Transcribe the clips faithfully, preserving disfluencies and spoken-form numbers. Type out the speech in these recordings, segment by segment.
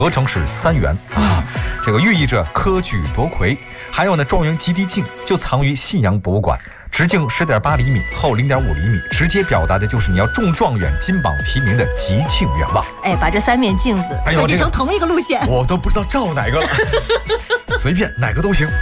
合成是三元啊，这个寓意着科举夺魁。还有呢，状元及第镜就藏于信阳博物馆，直径十点八厘米，厚零点五厘米，直接表达的就是你要中状元、金榜题名的吉庆愿望。 哎，把这三面镜子设计成同一个路线， 我都不知道照哪个了，随便哪个都行。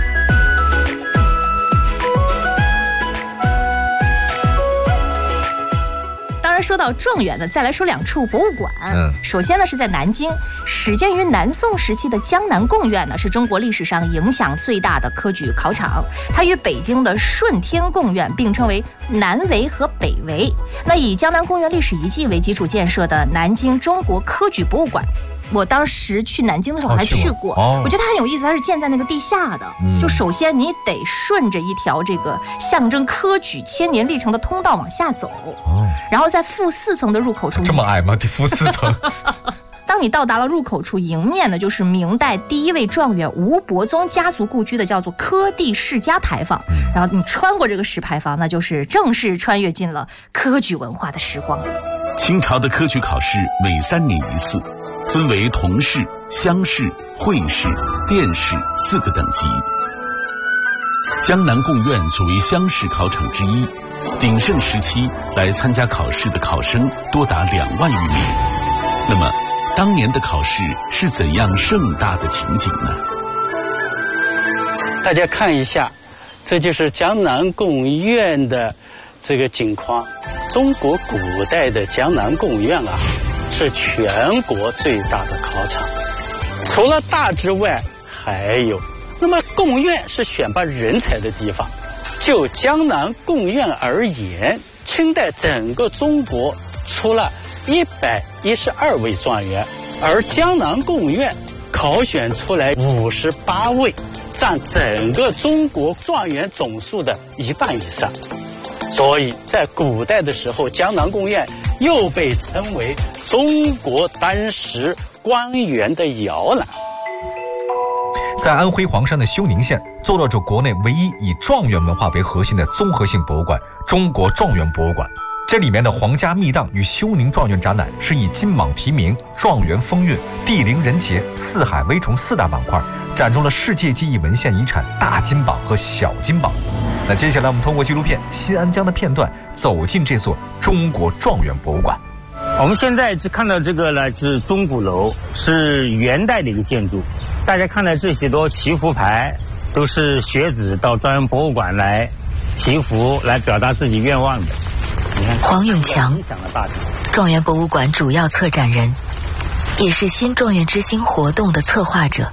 说到状元呢，再来说两处博物馆。 嗯， 首先呢是在南京，始建于南宋时期的江南贡院呢，是中国历史上影响最大的科举考场。它与北京的顺天贡院并称为南围和北围。那以江南贡院历史遗迹为基础建设的南京中国科举博物馆，我当时去南京的时候还去过， 哦、 我觉得它很有意思，它是建在那个地下的。嗯、就首先你得顺着一条这个象征科举千年历程的通道往下走，哦、然后在负四层的入口处， 这么矮吗？得负四层。 当你到达了入口处，迎面呢就是明代第一位状元吴伯宗家族故居的叫做科第世家牌坊。嗯、然后你穿过这个石牌坊，那就是正式穿越进了科举文化的时光。 清朝的科举考试每三年一次。分为同试、乡试、会试、殿试四个等级。江南贡院作为乡试考场之一，鼎盛时期来参加考试的考生多达两万余名。那么，当年的考试是怎样盛大的情景呢？ 大家看一下，这就是江南贡院的这个景况。中国古代的江南贡院啊，是全国最大的考场，除了大之外还有。那么贡院是选拔人才的地方，就江南贡院而言，清代整个中国出了一百一十二位状元，而江南贡院考选出来五十八位，占整个中国状元总数的一半以上。所以在古代的时候，江南贡院又被称为中国当时官员的摇篮。 在安徽黄山的休宁县，坐落着国内唯一以状元文化为核心的综合性博物馆——中国状元博物馆。这里面的皇家秘档与休宁状元展览是以金榜题名、状元风韵、地灵人杰、四海危虫四大板块，展出了世界记忆文献遗产大金榜和小金榜。那接下来我们通过纪录片《新安江》的片段，走进这座中国状元博物馆。 我们现在只看到这个呢是钟鼓楼，是元代的一个建筑。大家看到这些多祈福牌，都是学子到状元博物馆来祈福，来表达自己愿望的。 黄永强，状元博物馆主要策展人，也是新状元之星活动的策划者。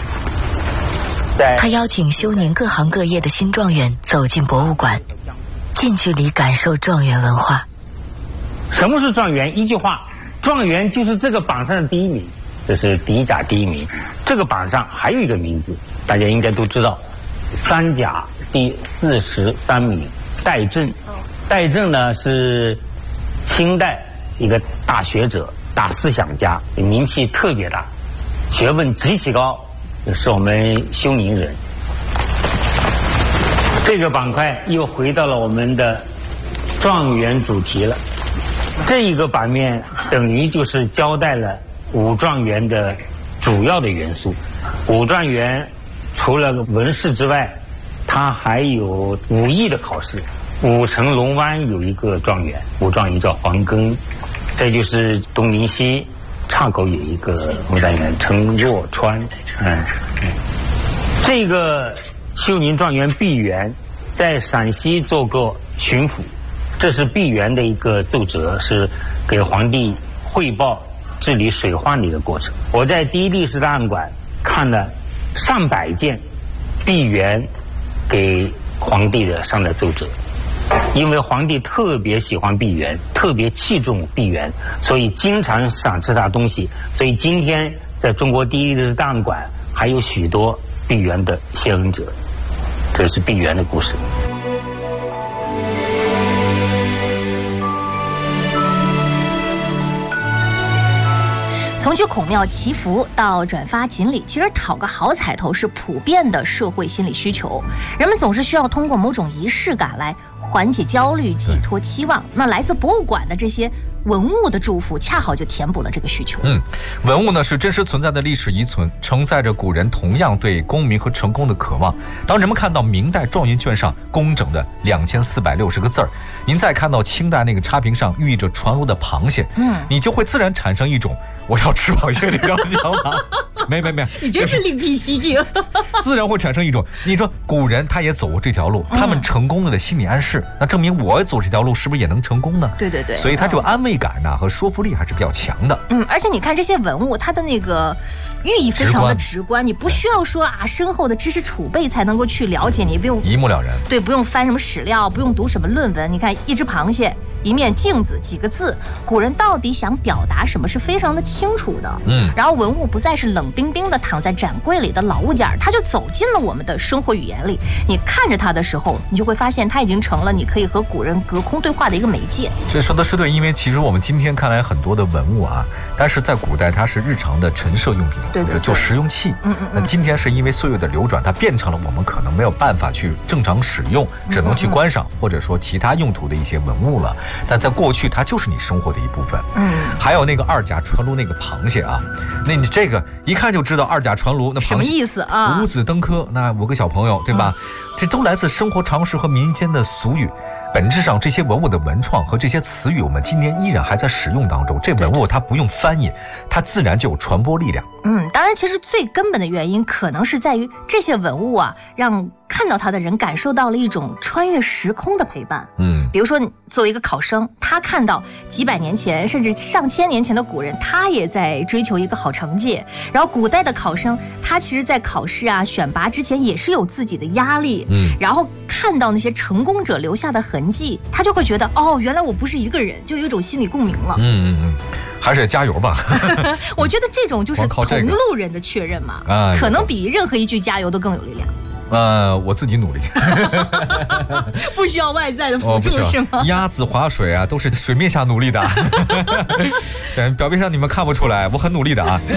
他邀请休宁各行各业的新状元走进博物馆，近距离感受状元文化。 什么是状元？一句话，状元就是这个榜上的第一名，这是第一甲第一名。这个榜上还有一个名字，大家应该都知道，三甲第四十三名戴震。戴震呢是清代一个大学者、大思想家，名气特别大，学问极其高，是我们休宁人。这个板块又回到了我们的状元主题了。这一个版面等于就是交代了武状元的主要的元素。武状元除了文试之外，他还有武艺的考试。武城龙湾有一个状元，武状元叫黄庚。这就是东临西岔口有一个武状元陈若川。嗯，这个休宁状元毕沅在陕西做过巡抚，这是毕沅的一个奏折，是给皇帝汇报治理水患的一个过程。我在第一历史档案馆看了上百件毕沅给皇帝的上的奏折，因为皇帝特别喜欢毕沅，特别器重毕沅，所以经常赏赐他东西。所以今天在中国第一历史档案馆还有许多毕沅的谢恩者，这是毕沅的故事。 从去孔庙祈福到转发锦鲤，其实讨个好彩头是普遍的社会心理需求。人们总是需要通过某种仪式感来缓解焦虑、寄托期望。那来自博物馆的这些文物的祝福恰好就填补了这个需求。 嗯，文物呢是真实存在的历史遗存，承载着古人同样对功名和成功的渴望。当人们看到明代状元卷上工整的两千四百六十个字儿，您再看到清代那个插屏上寓意着船螺的螃蟹，嗯，你就会自然产生一种我要吃螃蟹的这个想法。没没没， 你真是另辟蹊径。 自然会产生一种，你说古人他也走过这条路，他们成功了的心理暗示，那证明我走这条路是不是也能成功呢？ 对对对， 所以它这种安慰感呐、啊、和说服力还是比较强的。 嗯，而且你看这些文物，它的那个寓意非常的直观，你不需要说啊深厚的知识储备才能够去了解，你不用一目了然。 对，不用翻什么史料，不用读什么论文。你看一只螃蟹，一面镜子，几个字，古人到底想表达什么是非常的清楚的。嗯，然后文物不再是冷冰冰的躺在展柜里的老物件，它就走进了我们的生活语言里。你看着它的时候，你就会发现它已经成了你可以和古人隔空对话的一个媒介。 这说的是对，因为其实我们今天看来很多的文物啊，但是在古代它是日常的陈设用品， 对对对， 就实用器。嗯嗯。那今天是因为岁月的流转，它变成了我们可能没有办法去正常使用，只能去观赏或者说其他用途的一些文物了。但在过去，它就是你生活的一部分。嗯。还有那个二甲船炉那个螃蟹啊，那你这个一看就知道二甲船炉那螃蟹什么意思啊？ 五子登科，那五个小朋友对吧？嗯、这都来自生活常识和民间的俗语。本质上，这些文物的文创和这些词语，我们今天依然还在使用当中。这文物它不用翻译，它自然就有传播力量。 嗯，当然，其实最根本的原因可能是在于这些文物啊，让看到它的人感受到了一种穿越时空的陪伴。嗯，比如说作为一个考生，他看到几百年前甚至上千年前的古人，他也在追求一个好成绩。然后古代的考生，他其实在考试啊、选拔之前也是有自己的压力。嗯，然后看到那些成功者留下的痕迹，他就会觉得哦，原来我不是一个人，就有一种心理共鸣了。 嗯嗯嗯，还是加油吧。 我觉得这种就是同路人的确认嘛，啊、可能比任何一句加油都更有力量。 呃，我自己努力， 不需要外在的辅助、哦、是吗？ 鸭子划水啊，都是水面下努力的。对，表面上你们看不出来，我很努力的啊。